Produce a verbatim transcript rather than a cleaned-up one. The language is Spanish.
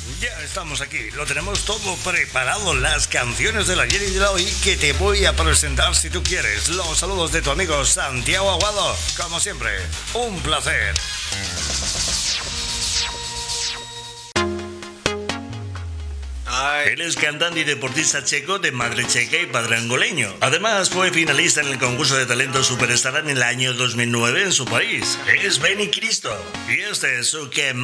Ya estamos aquí, lo tenemos todo preparado, las canciones del ayer y de hoy que te voy a presentar si tú quieres. Los saludos de tu amigo Santiago Aguado, como siempre, un placer. Él es cantante y deportista checo de madre checa y padre angoleño. Además, fue finalista en el concurso de talento Superstar en el año dos mil nueve en su país. Es Benny Cristo. Y este es su que